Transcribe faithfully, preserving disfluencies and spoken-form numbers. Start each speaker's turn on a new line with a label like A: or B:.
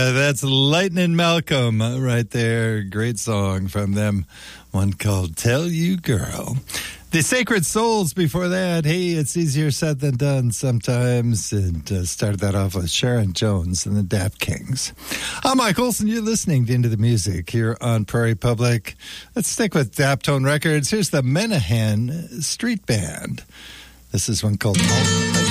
A: Uh, that's Lightning Malcolm right there. Great song from them. One called Tell You Girl. The Sacred Souls before that. Hey, it's easier said than done sometimes. And uh, started that off with Sharon Jones and the Dap Kings. I'm Mike Olson. You're listening to Into the Music here on Prairie Public. Let's stick with Daptone Records. Here's the Menahan Street Band. This is one called All